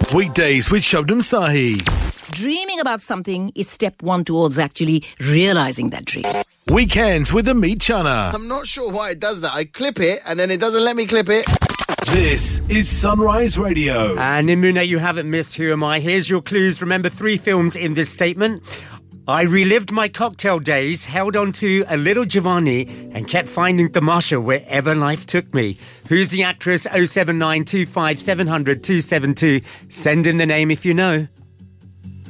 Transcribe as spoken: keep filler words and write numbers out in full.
Weekdays with Shabnam Sahi. Dreaming about something is step one towards actually realizing that dream. Weekends with Amit Chana. I'm not sure why it does that. I clip it and then it doesn't let me clip it. This is Sunrise Radio. And Nimuna, you haven't missed Who Am I? Here's your clues. Remember three films in this statement. I relived my cocktail days, held on to a little Giovanni and kept finding Tamasha wherever life took me. Who's the actress? oh seven nine two five seven hundred two seven two. Send in the name if you know.